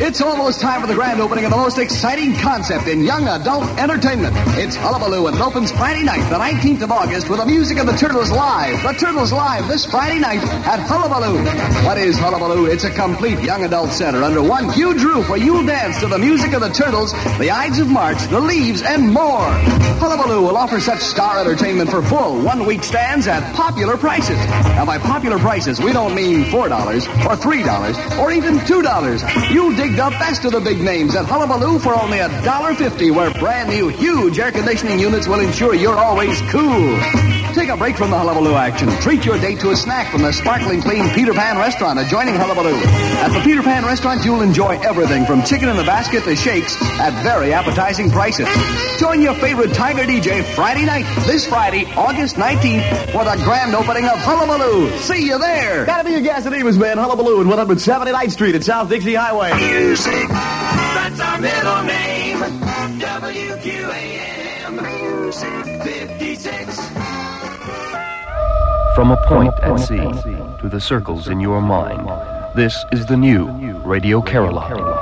It's almost time for the grand opening of the most exciting concept in young adult entertainment. It's Hullabaloo, and it opens Friday night, the 19th of August, with the music of the Turtles Live. The Turtles Live this Friday night at Hullabaloo. What is Hullabaloo? It's a complete young adult center under one huge roof where you'll dance to the music of the Turtles, the Ides of March, the Leaves, and more. Hullabaloo will offer such star entertainment for full one-week stands at popular prices. Now, by popular prices, we don't mean $4 or $3 or even $2. You'll dig the best of the big names at Hullabaloo for only $1.50, where brand new huge air conditioning units will ensure you're always cool. Take a break from the Hullabaloo action. Treat your date to a snack from the sparkling clean Peter Pan restaurant adjoining Hullabaloo. At the Peter Pan restaurant, you'll enjoy everything from chicken in the basket to shakes at very appetizing prices. Join your favorite Tiger DJ Friday night, this Friday, August 19th, for the grand opening of Hullabaloo. See you there. Gotta be your gas and Eva's man, Hullabaloo at 179th Street at South Dixie Highway. Music, that's our middle name. WQAM, Music 56. From a point at sea to the circles in your mind, this is the new Radio Caroline.